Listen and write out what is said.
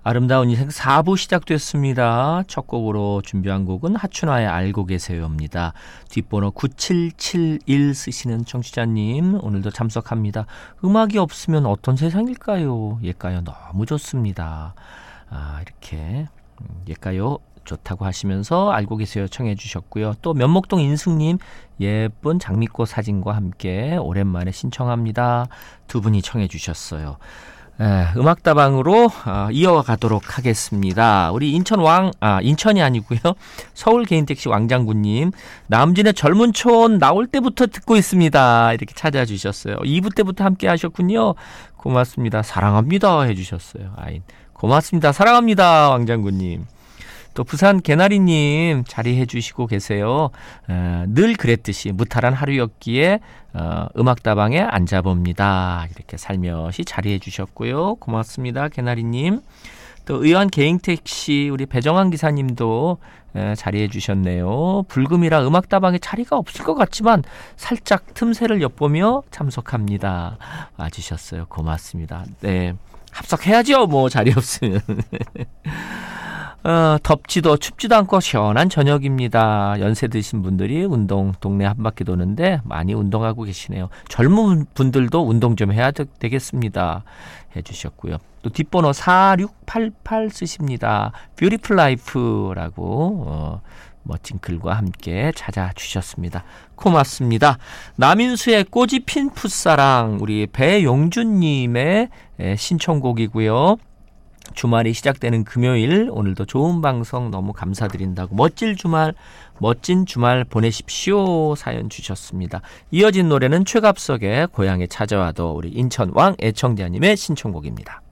아름다운 인생 4부 시작됐습니다. 첫 곡으로 준비한 곡은 하춘화의 알고 계세요입니다. 뒷번호 9771 쓰시는 청취자님 오늘도 참석합니다. 음악이 없으면 어떤 세상일까요? 옛가요 너무 좋습니다. 이렇게 옛가요 좋다고 하시면서 알고 계세요 청해 주셨고요. 또 면목동 인숙님 예쁜 장미꽃 사진과 함께 오랜만에 신청합니다. 두 분이 청해 주셨어요. 음악다방으로 이어가도록 하겠습니다. 우리 인천이 아니고요. 서울 개인택시 왕장군님, 남진의 젊은 촌 나올 때부터 듣고 있습니다. 이렇게 찾아주셨어요. 2부 때부터 함께 하셨군요. 고맙습니다. 사랑합니다 해주셨어요. 고맙습니다. 사랑합니다 왕장군님. 또 부산 개나리님 자리해 주시고 계세요. 늘 그랬듯이 무탈한 하루였기에 음악다방에 앉아봅니다. 이렇게 살며시 자리해 주셨고요. 고맙습니다. 개나리님. 또 의원 개인택시 우리 배정환 기사님도 자리해 주셨네요. 불금이라 음악다방에 자리가 없을 것 같지만 살짝 틈새를 엿보며 참석합니다. 와주셨어요. 고맙습니다. 네, 합석해야죠. 뭐 자리 없으면. 덥지도 춥지도 않고 시원한 저녁입니다. 연세 드신 분들이 운동 동네 한 바퀴 도는데 많이 운동하고 계시네요. 젊은 분들도 운동 좀 해야 되겠습니다. 해주셨고요. 또 뒷번호 4688 쓰십니다. 뷰티풀 라이프라고 멋진 글과 함께 찾아주셨습니다. 고맙습니다. 남인수의 꽃이 핀 풋사랑 우리 배용준님의 신청곡이고요. 주말이 시작되는 금요일 오늘도 좋은 방송 너무 감사드린다고 멋진 주말 보내십시오 사연 주셨습니다. 이어진 노래는 최갑석의 고향에 찾아와도 우리 인천왕 애청자님의 신청곡입니다.